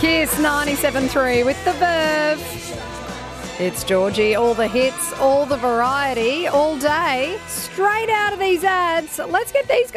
Kiss 97.3 with The Verve. It's Georgie, all the hits, all the variety, all day, straight out of these ads. Let's get these